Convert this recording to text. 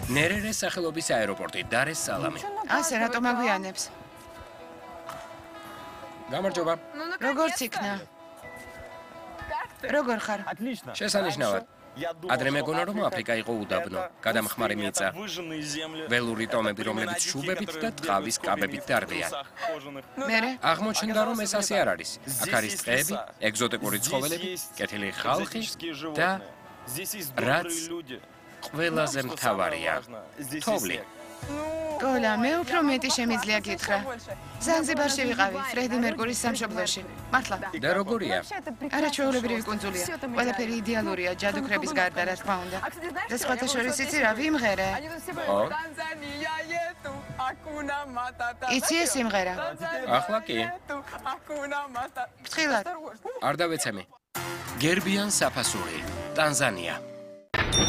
ნერერეს სახელობის აეროპორტი, დარ-ეს-სალამი. ასე რატომ აგვიანებს? გამარჯობა. როგორც იქნა? როგორ ხარ? შესანიშნავად. ადრე მეგონა რომ აფრიკა იყო უდაბნო, გადამხმარი მიწა. ველური ტომები, რომლებიც შუბებით და ტყავის კაბებით დარბიან. მერე? აღმოჩნდა რომ ეს ასე არ არის. აქ არის ტყეები, ეგზოტიკური ცხოველები, კეთილი ხალხი და რაც ყველაზე მთავარია, თოვლი. კოლა, მე უფრო მეტი შემიძლია გითხრა. ზანზიბარში ვიყავი, ფრედი მერკურის სამშობლოში. მართლა. და როგორია? არაჩვეულებრივი კუნძულია. ყველაფერი იდეალურია, ჯადოქრების გარდა, რა თქმა უნდა. და სხვათა შორის იცი რა ვიმღერე? ო? იცი ეს სიმღერა? ახლა კი. ფრთხილად. არ დავეცემი. გერბიან საფასური, ტანზანია.